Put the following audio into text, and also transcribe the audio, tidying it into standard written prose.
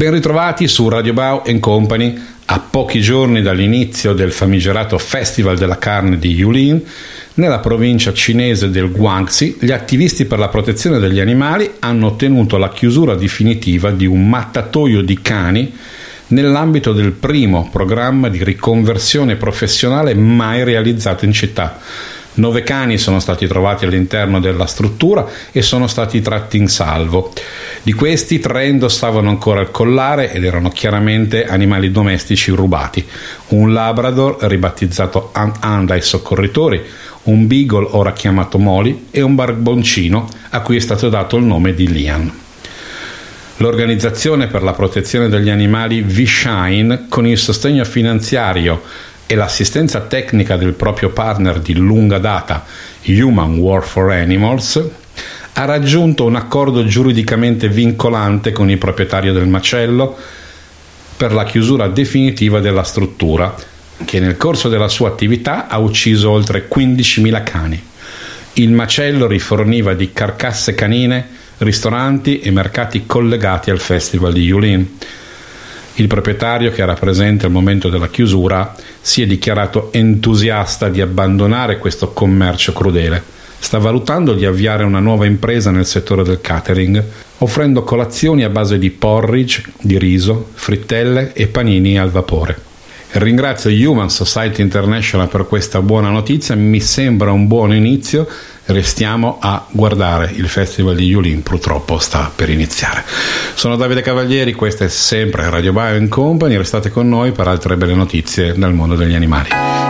Ben ritrovati su Radio Bao & Company, a pochi giorni dall'inizio del famigerato Festival della carne di Yulin, nella provincia cinese del Guangxi, gli attivisti per la protezione degli animali hanno ottenuto la chiusura definitiva di un mattatoio di cani nell'ambito del primo programma di riconversione professionale mai realizzato in città. 9 cani sono stati trovati all'interno della struttura e sono stati tratti in salvo. Di questi 3 indossavano ancora il collare ed erano chiaramente animali domestici rubati: un Labrador ribattezzato Han dai soccorritori, un Beagle ora chiamato Molly e un barboncino a cui è stato dato il nome di Lian. L'organizzazione per la protezione degli animali V-Shine, con il sostegno finanziario e l'assistenza tecnica del proprio partner di lunga data, Human War for Animals, ha raggiunto un accordo giuridicamente vincolante con il proprietario del macello per la chiusura definitiva della struttura, che nel corso della sua attività ha ucciso oltre 15.000 cani. Il macello riforniva di carcasse canine ristoranti e mercati collegati al Festival di Yulin. Il proprietario, che era presente al momento della chiusura, si è dichiarato entusiasta di abbandonare questo commercio crudele. Sta valutando di avviare una nuova impresa nel settore del catering, offrendo colazioni a base di porridge, di riso, frittelle e panini al vapore. Ringrazio Human Society International per questa buona notizia, mi sembra un buon inizio. Restiamo a guardare, il Festival di Yulin purtroppo sta per iniziare. Sono Davide Cavalieri, questa è sempre Radio Bao & Company, restate con noi per altre belle notizie dal mondo degli animali.